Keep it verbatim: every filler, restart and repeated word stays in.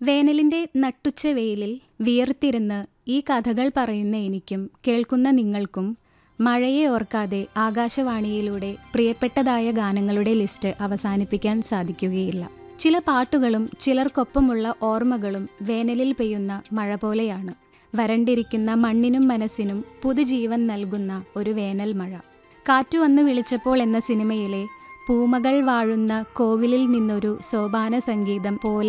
വേനലിൻ്റെ നട്ടുച്ച വെയിലിൽ വിയർത്തിരുന്ന് ഈ കഥകൾ പറയുന്ന എനിക്കും കേൾക്കുന്ന നിങ്ങൾക്കും മഴയെ ഓർക്കാതെ ആകാശവാണിയിലൂടെ പ്രിയപ്പെട്ടതായ ഗാനങ്ങളുടെ ലിസ്റ്റ് അവസാനിപ്പിക്കാൻ സാധിക്കുകയില്ല. ചില പാട്ടുകളും ചിലർക്കൊപ്പമുള്ള ഓർമ്മകളും വേനലിൽ പെയ്യുന്ന മഴ പോലെയാണ്. വരണ്ടിരിക്കുന്ന മണ്ണിനും മനസ്സിനും പുതുജീവൻ നൽകുന്ന ഒരു വേനൽ മഴ. കാറ്റു വന്ന് വിളിച്ചപ്പോൾ എന്ന സിനിമയിലെ പൂമകൾ വാഴുന്ന കോവിലിൽ നിന്നൊരു സോപാന സംഗീതം പോലെ